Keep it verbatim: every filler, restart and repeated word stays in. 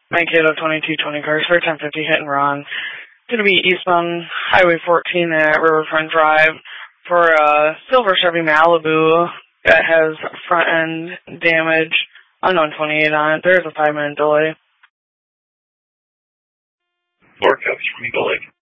Mankato twenty-two twenty cars for ten fifty hit and run. Going to be eastbound Highway fourteen at Riverfront Drive for a silver Chevy Malibu that has front end damage. Unknown twenty-eight on it. There's a five minute delay. Four cops from Eagle Lake.